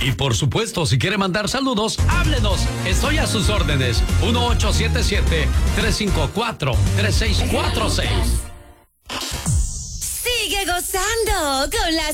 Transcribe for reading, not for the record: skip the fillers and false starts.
Y por supuesto, si quiere mandar saludos, háblenos. Estoy a sus órdenes. 1877-354-3646. Sigue gozando con las